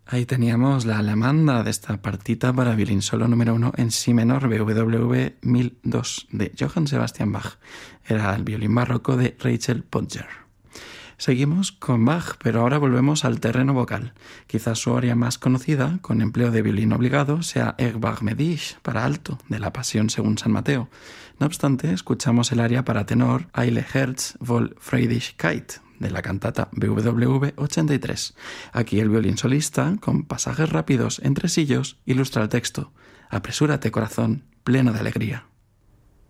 Ahí teníamos la alemanda de esta partita para violín solo número 1 en si menor BWV 1002 de Johann Sebastian Bach. Era el violín barroco de Rachel Podger. Seguimos con Bach, pero ahora volvemos al terreno vocal. Quizás su aria más conocida, con empleo de violín obligado, sea Ich war mit dich, para alto, de la Pasión según San Mateo. No obstante, escuchamos el aria para tenor Eile Herz voll Freudigkeit, de la cantata BWV 83. Aquí el violín solista, con pasajes rápidos entre sillos, ilustra el texto: Apresúrate, corazón, pleno de alegría.